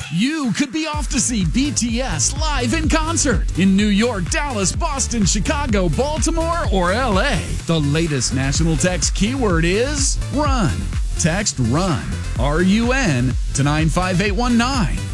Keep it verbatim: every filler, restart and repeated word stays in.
You could be off to see B T S live in concert in New York, Dallas, Boston, Chicago, Baltimore, or L A. The latest national text keyword is RUN. Text RUN, R U N, to nine five eight one nine.